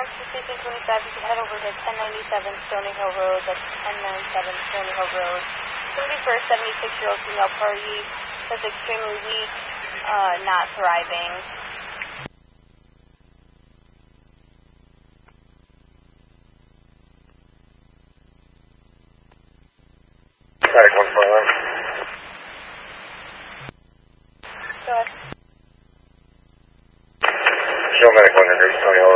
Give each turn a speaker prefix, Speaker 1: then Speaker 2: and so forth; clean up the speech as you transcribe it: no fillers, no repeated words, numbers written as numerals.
Speaker 1: Bronx to Station 25, you can head over to 1097 Stony Hill Road. That's 1097 Stony Hill Road. It's going to be for a 76-year-old female party that's extremely weak, not thriving.
Speaker 2: Static 141.
Speaker 1: Go ahead.
Speaker 2: Show medic 100, Stony Hill